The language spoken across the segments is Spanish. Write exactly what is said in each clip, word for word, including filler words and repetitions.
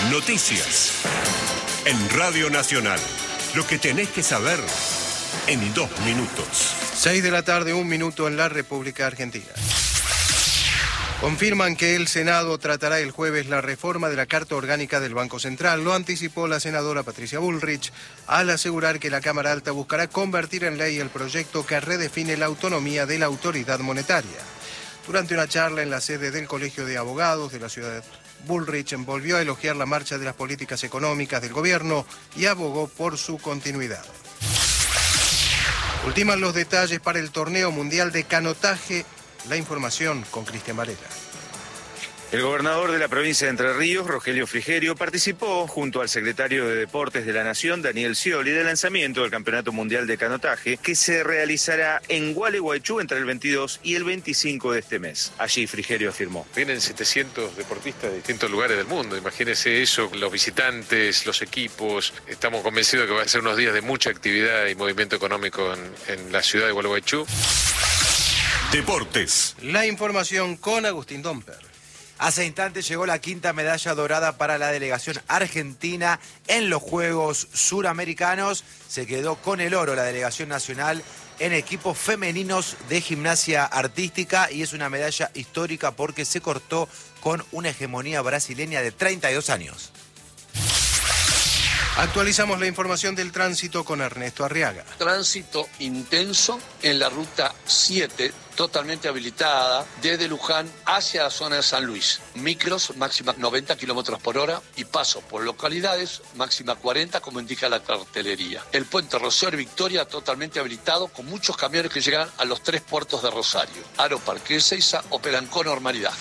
Noticias. En Radio Nacional. Lo que tenés que saber en dos minutos. Seis de la tarde, un minuto en la República Argentina. Confirman que el Senado tratará el jueves la reforma de la Carta Orgánica del Banco Central. Lo anticipó la senadora Patricia Bullrich al asegurar que la Cámara Alta buscará convertir en ley el proyecto que redefine la autonomía de la autoridad monetaria. Durante una charla en la sede del Colegio de Abogados de la ciudad, Bullrich volvió a elogiar la marcha de las políticas económicas del gobierno y abogó por su continuidad. Ultiman los detalles para el torneo mundial de canotaje. La información con Cristian Varela. El gobernador de la provincia de Entre Ríos, Rogelio Frigerio, participó junto al secretario de Deportes de la Nación, Daniel Scioli, del lanzamiento del Campeonato Mundial de Canotaje, que se realizará en Gualeguaychú entre el veintidós y el veinticinco de este mes. Allí Frigerio afirmó: vienen setecientos deportistas de distintos lugares del mundo. Imagínense eso, los visitantes, los equipos. Estamos convencidos de que va a ser unos días de mucha actividad y movimiento económico en, en la ciudad de Gualeguaychú. Deportes. La información con Agustín Domper. Hace instantes llegó la quinta medalla dorada para la delegación argentina en los Juegos Suramericanos. Se quedó con el oro la delegación nacional en equipos femeninos de gimnasia artística y es una medalla histórica porque se cortó con una hegemonía brasileña de treinta y dos años. Actualizamos la información del tránsito con Ernesto Arriaga. Tránsito intenso en la ruta siete, totalmente habilitada desde Luján hacia la zona de San Luis. Micros, máxima noventa kilómetros por hora y paso por localidades, máxima cuarenta, como indica la cartelería. El puente Rosario Victoria totalmente habilitado con muchos camiones que llegan a los tres puertos de Rosario. Aro Parque Ezeiza operan con normalidad.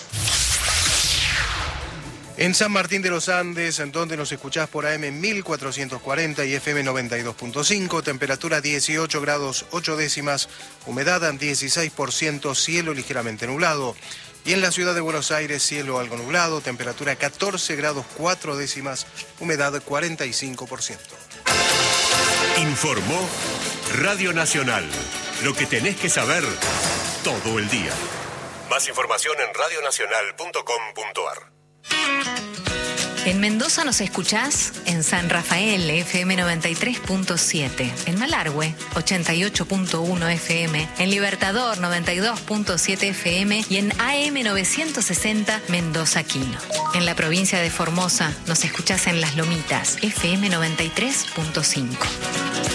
En San Martín de los Andes, en donde nos escuchás por A M mil cuatrocientos cuarenta y F M noventa y dos punto cinco, temperatura dieciocho grados ocho décimas, humedad dieciséis por ciento, cielo ligeramente nublado. Y en la ciudad de Buenos Aires, cielo algo nublado, temperatura catorce grados cuatro décimas, humedad cuarenta y cinco por ciento. Informó Radio Nacional. Lo que tenés que saber todo el día. Más información en radio nacional punto com punto a r. En Mendoza nos escuchás en San Rafael, F M noventa y tres punto siete, en Malargüe, ochenta y ocho punto uno F M, en Libertador, noventa y dos punto siete F M y en A M novecientos sesenta Mendoza Quino. En la provincia de Formosa nos escuchás en Las Lomitas, F M noventa y tres punto cinco.